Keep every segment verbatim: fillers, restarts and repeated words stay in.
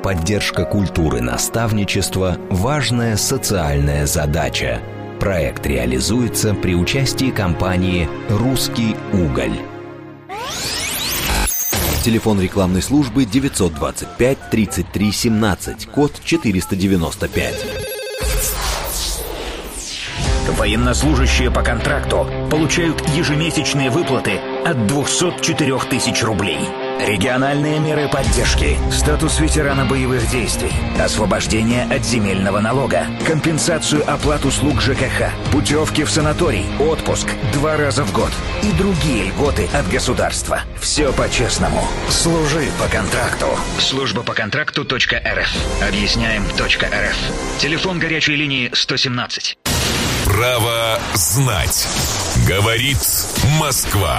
Поддержка культуры наставничества – важная социальная задача. Проект реализуется при участии компании «Русский уголь». Телефон рекламной службы девятьсот двадцать пять тридцать три семнадцать, код четыреста девяносто пять. Военнослужащие по контракту получают ежемесячные выплаты от двухсот четырёх тысяч рублей. Региональные меры поддержки, статус ветерана боевых действий, освобождение от земельного налога, компенсацию оплат услуг ЖКХ, путевки в санаторий, отпуск два раза в год и другие льготы от государства. Все по-честному. Служи по контракту. Служба по контракту точка эр эф. Объясняем точка эр эф. Телефон горячей линии сто семнадцать. Право знать. Говорит Москва.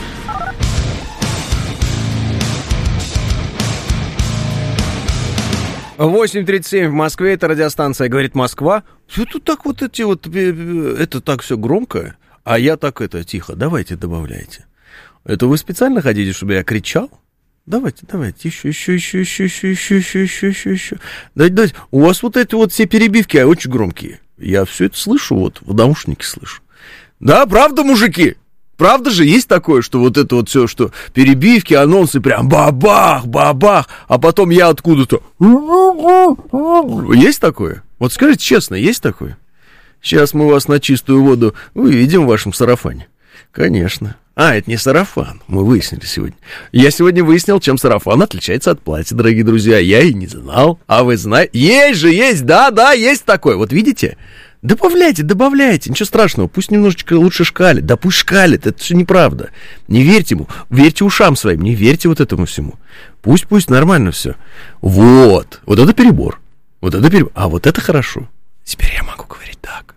восемь тридцать семь в Москве, это радиостанция «Говорит Москва». Что тут так вот эти вот, это так все громко, а я так это тихо. Давайте добавляйте. Это вы специально хотите, чтобы я кричал? Давайте, давайте, еще, еще, еще, еще, еще, еще, еще, еще, еще, еще. Давайте, давайте. У вас вот эти вот все перебивки очень громкие. Я все это слышу, вот, в наушнике слышу. Да, правда, мужики? Правда же, есть такое, что вот это вот все, что перебивки, анонсы, прям бабах, бабах, а потом я откуда-то... Есть такое? Вот скажите честно, есть такое? Сейчас мы вас на чистую воду выведем в вашем сарафане. Конечно. А, это не сарафан, мы выяснили сегодня. Я сегодня выяснил, чем сарафан отличается от платья, дорогие друзья. Я и не знал, а вы знаете. Есть же, есть, да-да, есть такое. Вот видите? Добавляйте, добавляйте, ничего страшного, пусть немножечко лучше шкалит, да пусть шкалит, это все неправда. Не верьте ему, верьте ушам своим, не верьте вот этому всему. Пусть, пусть, нормально все. Вот, вот это перебор, вот это перебор, а вот это хорошо. Теперь я могу говорить так.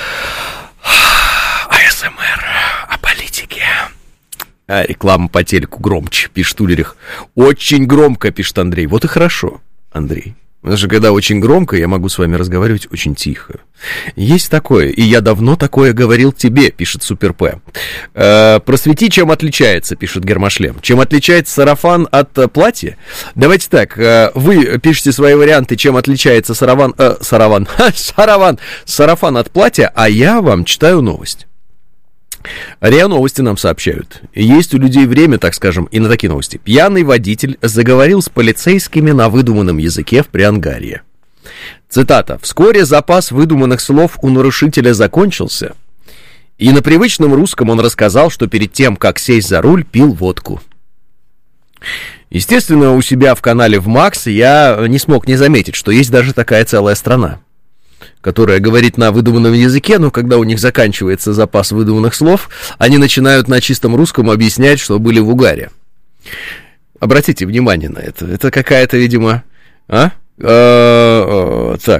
АСМР о политике. А реклама по телеку громче, пишет Улерих. Очень громко, пишет Андрей, вот и хорошо, Андрей. Потому что когда очень громко, я могу с вами разговаривать очень тихо. Есть такое, и я давно такое говорил тебе, пишет Супер П. Э, просвети, чем отличается, пишет Гермошлем. Чем отличается сарафан от э, платья? Давайте так, э, вы пишите свои варианты, чем отличается сарафан, э, сарафан, сарафан, сарафан от платья, а я вам читаю новость. РИА Новости нам сообщают. Есть у людей время, так скажем, и на такие новости. Пьяный водитель заговорил с полицейскими на выдуманном языке в Приангарье. Цитата. «Вскоре запас выдуманных слов у нарушителя закончился, и на привычном русском он рассказал, что перед тем, как сесть за руль, пил водку». Естественно, у себя в канале в Макс я не смог не заметить, что есть даже такая целая страна, которая говорит на выдуманном языке, но когда у них заканчивается запас выдуманных слов, они начинают на чистом русском объяснять, что были в угаре. Обратите внимание на это. Это какая-то, видимо... А? Так.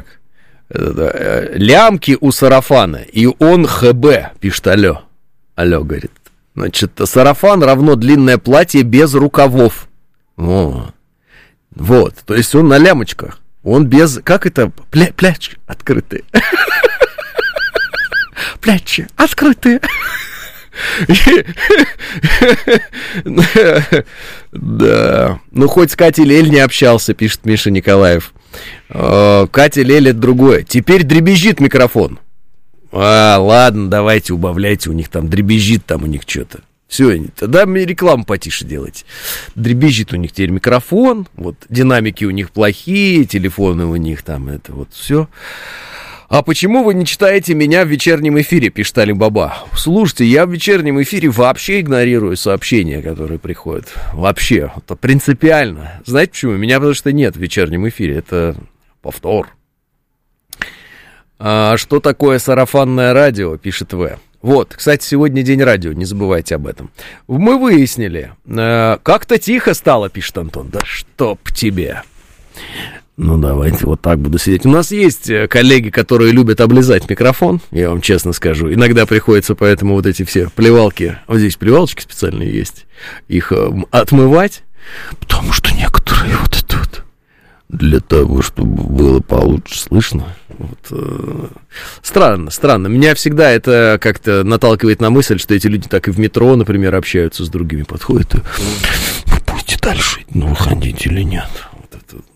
Лямки у сарафана, и он ХБ, пишет алло. Алло, говорит. Значит, сарафан равно длинное платье без рукавов. О. Вот, то есть он на лямочках. Он без... Как это? Пля, плячи открытые. Плячи открытые. Да. Ну, хоть с Катей Лель не общался, пишет Миша Николаев. Катя Лель — это другое. Теперь дребезжит микрофон. А, ладно, давайте, убавляйте. У них там дребезжит, там у них что-то. Все, тогда рекламу потише делайте. Дребезжит у них теперь микрофон, вот динамики у них плохие, телефоны у них там, это вот все. А почему вы не читаете меня в вечернем эфире, пишет Алибаба? Слушайте, я в вечернем эфире вообще игнорирую сообщения, которые приходят. Вообще, это принципиально. Знаете почему? Меня потому что нет в вечернем эфире, это повтор. А что такое сарафанное радио, пишет В. Вот, кстати, сегодня день радио, не забывайте об этом. Мы выяснили, э, как-то тихо стало, пишет Антон. Да чтоб тебе. Ну, давайте вот так буду сидеть. У нас есть коллеги, которые любят облизать микрофон, я вам честно скажу. Иногда приходится поэтому вот эти все плевалки, вот здесь плевалочки специальные есть, их э, отмывать, потому что некоторые вот это вот для того, чтобы было получше слышно. Вот, э, странно, странно. Меня всегда это как-то наталкивает на мысль, что эти люди так и в метро, например, общаются с другими, подходят и вы будете дальше ну, ходить или нет. Вот это